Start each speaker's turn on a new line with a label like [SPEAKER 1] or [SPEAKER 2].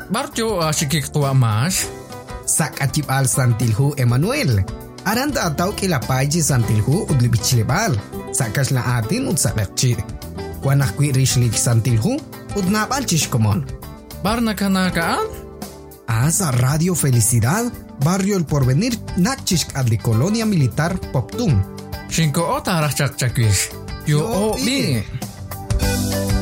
[SPEAKER 1] Barjo sikik tua mas.
[SPEAKER 2] Sak acip al santilhu Emmanuel. Aranta atau kila paji santilhu udli bicilebal. Sakas la atin ud sakakci. Wanak kwi rishlik santilhu ud napal chishkomon.
[SPEAKER 1] Bar nakanakaan?
[SPEAKER 2] Asa Radio Felicidad, Barrio El Porvenir, nakchishk adli Colonia Militar Poptum.
[SPEAKER 1] Shinko ota arach chakchakwish. Yo o bi.